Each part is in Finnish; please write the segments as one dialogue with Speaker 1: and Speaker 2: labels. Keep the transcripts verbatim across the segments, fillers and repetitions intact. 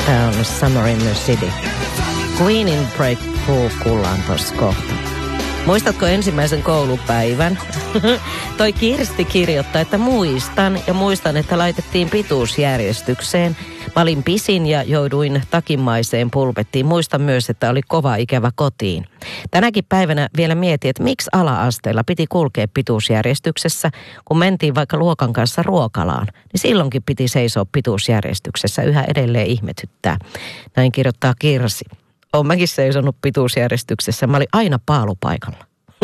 Speaker 1: Tää on Summer in the City. Queenin Breakthrough kuullaan tossa kohta. Muistatko ensimmäisen koulupäivän? Toi Kirsti kirjoittaa, että muistan ja muistan, että laitettiin pituusjärjestykseen. Mä olin pisin ja jouduin takimaiseen pulpettiin. Muistan myös, että oli kova ikävä kotiin. Tänäkin päivänä vielä mietin, että miksi ala-asteella piti kulkea pituusjärjestyksessä, kun mentiin vaikka luokan kanssa ruokalaan. Niin silloinkin piti seisoa pituusjärjestyksessä. Yhä edelleen ihmetyttää. Näin kirjoittaa Kirsi. Olen mäkin seisonut pituusjärjestyksessä. Mä olin aina paalupaikalla.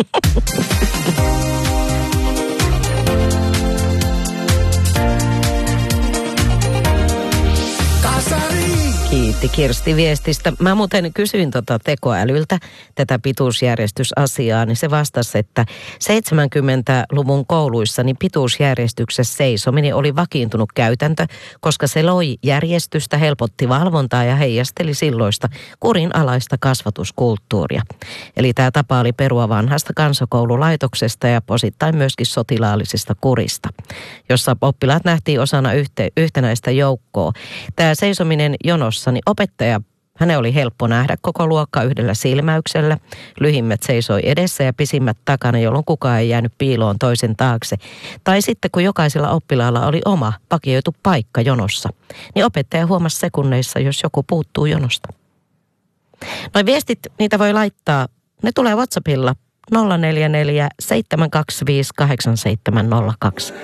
Speaker 1: Kiitti Kirsti viestistä. Mä muuten kysyin tota tekoälyltä tätä pituusjärjestysasiaa, niin se vastasi, että seitsemänkymmentäluvun kouluissa niin pituusjärjestyksessä seisominen oli vakiintunut käytäntö, koska se loi järjestystä, helpotti valvontaa ja heijasteli silloista kurinalaista kasvatuskulttuuria. Eli tämä tapa oli perua vanhasta kansakoululaitoksesta ja osittain myöskin sotilaallisista kurista, jossa oppilaat nähtiin osana yhte, yhtenäistä joukkoa. Tämä seisominen jonossa, niin opettaja, hänen oli helppo nähdä koko luokka yhdellä silmäyksellä. Lyhimmät seisoi edessä ja pisimmät takana, jolloin kukaan ei jäänyt piiloon toisen taakse. Tai sitten kun jokaisella oppilaalla oli oma vakioitu paikka jonossa, niin opettaja huomasi sekunneissa, jos joku puuttuu jonosta. Noi viestit, niitä voi laittaa, ne tulee WhatsAppilla nolla neljä neljä seitsemän kaksi viisi kahdeksan seitsemän nolla kaksi.